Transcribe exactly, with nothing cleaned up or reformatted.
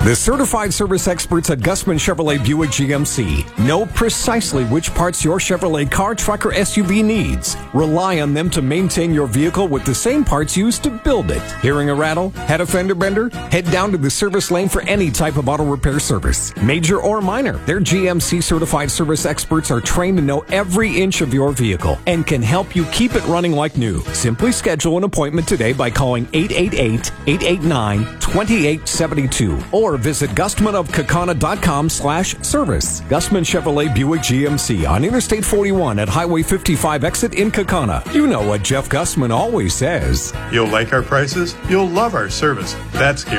The certified service experts at Gusman Chevrolet Buick G M C know precisely which parts your Chevrolet car, truck, or S U V needs. Rely on them to maintain your vehicle with the same parts used to build it. Hearing a rattle? Had a fender bender? Head down to the service lane for any type of auto repair service, major or minor. Their G M C certified service experts are trained to know every inch of your vehicle and can help you keep it running like new. Simply schedule an appointment today by calling eight eight eight, eight eight nine, two eight seven two or visit gustmanofkakana.com slash service. Gusman Chevrolet Buick G M C on Interstate forty-one at Highway fifty-five exit in Kakana. You know what Jeff Gusman always says. You'll like our prices. You'll love our service. That's guaranteed.